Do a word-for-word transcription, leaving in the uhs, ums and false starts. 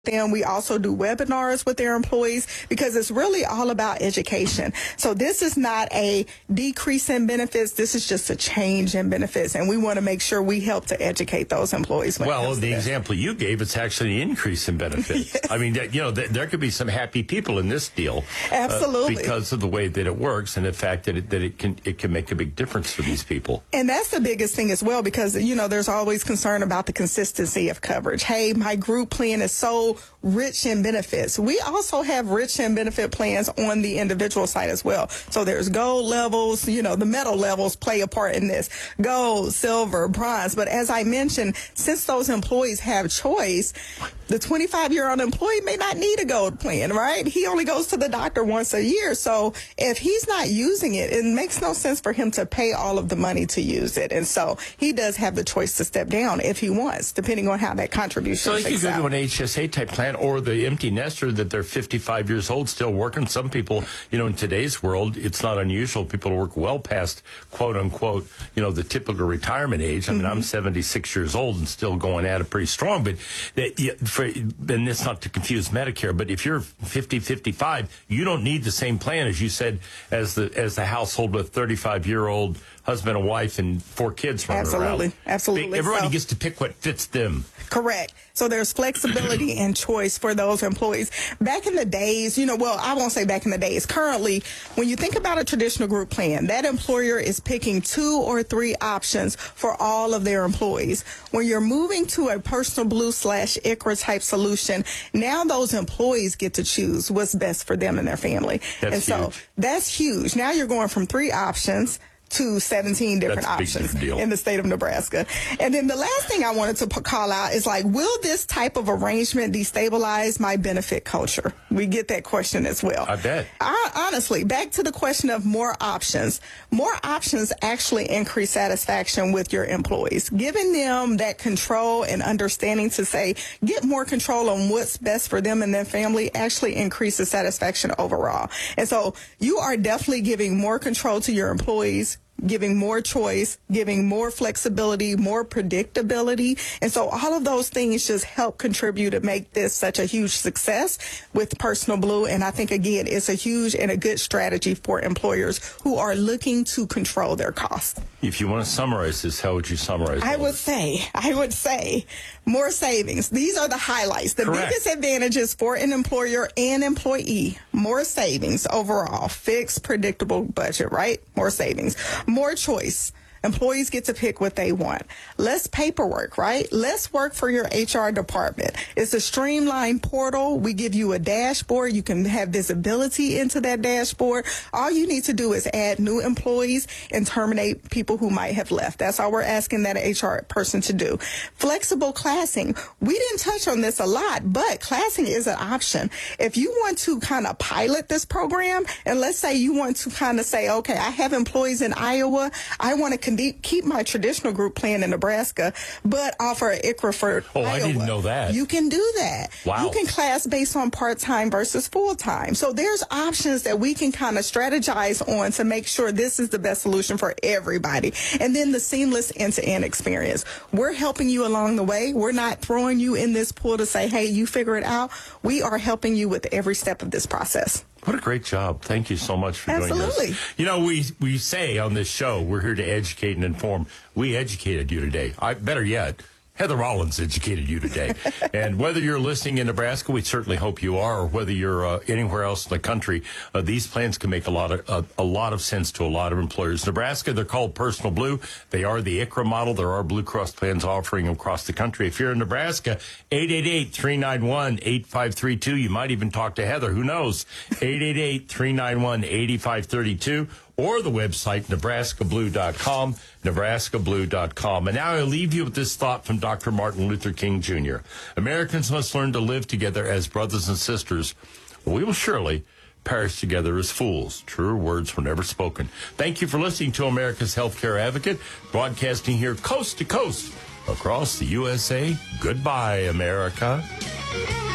them. We also do webinars with their employees because it's really all about education. So this is not a decrease in benefits. This is just a change in benefits. And we want to make sure we help to educate those employees. Well, the example you gave, it's actually an increase in benefits. Yes. I mean, you know, there could be some happy people in this deal. Absolutely. Uh, because of the way that it works and the fact that it, that it can it can make a big difference for these people. And that's the biggest thing as well, because, you know, there's always concern about the consistency of coverage. Hey, my group plan is so rich in benefits. We also have rich in benefit plans on the individual side as well. So there's gold levels, you know, the metal levels play a part in this. Gold, silver, bronze. But as I mentioned, since those employees have choice, the twenty-five-year-old employee may not need a gold plan, right? He only goes to the doctor once a year. So if he's not using it, it makes no sense for him to pay all of the money to use it. And so he does have the choice to step down if he wants, depending on how that contribution So he could go out. to an H S A type plan or the empty nester that they're fifty-five years old still working. Some people, you know, in today's world, it's not unusual. People work well past, quote unquote, you know, the typical retirement age. I mean, mm-hmm. I'm seventy-six years old and still going at it pretty strong. But that, yeah, for, and it's not to confuse Medicare, but if you're fifty, fifty-five, you don't need the same plan, as you said, as the as the household with thirty-five-year-old husband and wife and four kids running Absolutely. around. Absolutely. Everybody so, gets to pick what fits them. Correct. So there's flexibility and choice for those employees. Back in the days, you know, well, I won't say back in the days. Currently, when you think about a traditional group plan, that employer is picking two or three options for all of their employees. When you're moving to a Personal Blue slash I C R A type solution, now those employees get to choose what's best for them and their family. That's and so huge. That's huge. Now you're going from three options to seventeen different That's options deal. in the state of Nebraska. And then the last thing I wanted to p- call out is, like, will this type of arrangement destabilize my benefit culture? We get that question as well. I bet. I, honestly, back to the question of more options. More options actually increase satisfaction with your employees. Giving them that control and understanding to say, get more control on what's best for them and their family actually increases satisfaction overall. And so you are definitely giving more control to your employees, giving more choice, giving more flexibility, more predictability. And so all of those things just help contribute to make this such a huge success with Personal Blue. And I think, again, it's a huge and a good strategy for employers who are looking to control their costs. If you want to summarize this, how would you summarize it? I would say, I would say more savings. These are the highlights. The Correct. biggest advantages for an employer and employee: more savings overall, fixed, predictable budget, right? More savings. More choice. Employees get to pick what they want. Less paperwork, right? Less work for your H R department. It's a streamlined portal. We give you a dashboard. You can have visibility into that dashboard. All you need to do is add new employees and terminate people who might have left. That's all we're asking that H R person to do. Flexible classing. We didn't touch on this a lot, but classing is an option. If you want to kind of pilot this program, and let's say you want to kind of say, okay, I have employees in Iowa. I want to keep my traditional group plan in Nebraska, but offer an I C R A for Oh, Iowa. I didn't know that. You can do that. Wow. You can class based on part-time versus full-time. So there's options that we can kind of strategize on to make sure this is the best solution for everybody. And then the seamless end-to-end experience. We're helping you along the way. We're not throwing you in this pool to say, hey, you figure it out. We are helping you with every step of this process. What a great job. Thank you so much for doing Absolutely. this. You know, we we say on this show, we're here to educate and inform. We educated you today. I, better yet, Heather Rollins educated you today. And whether you're listening in Nebraska, we certainly hope you are, or whether you're uh, anywhere else in the country, uh, these plans can make a lot of uh, a lot of sense to a lot of employers. Nebraska, they're called Personal Blue. They are the I C R A model. There are Blue Cross plans offering them across the country. If you're in Nebraska, eight eight eight, three nine one, eight five three two. You might even talk to Heather. Who knows? eight eight eight, three nine one, eight five three two. Or the website, Nebraska Blue dot com, Nebraska Blue dot com. And now I leave you with this thought from Doctor Martin Luther King Junior Americans must learn to live together as brothers and sisters. We will surely perish together as fools. Truer words were never spoken. Thank you for listening to America's Healthcare Advocate, broadcasting here coast to coast across the U S A. Goodbye, America.